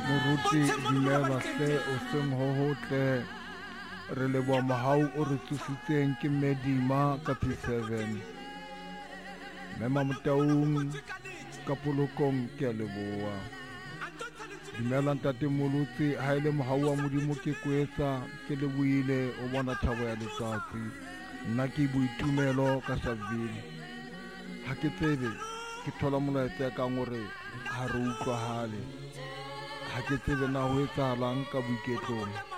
Moruti dumela hle o seng ho hotle. Re leboha mohau o re tsositseng ke Medima ka P7. Mema Motaung ka Polokong ke a leboha. Dumela ntate Molutsi, ha ile mohau wa Modimo ke kwetsa ke lebohile o bona thabo ya letsatsi. Nna ke boitumelo ka Sharpeville. Ha ke tsebe ke thola molaetsa ka hore ha re utlwahale. Ha ke tsebe na ho etsahalang ka boiketlong.